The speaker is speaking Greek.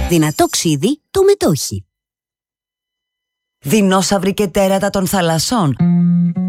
Δυνατό ξύδι το μετόχι. Δεινόσαυροι και τέρατα των θαλασσών.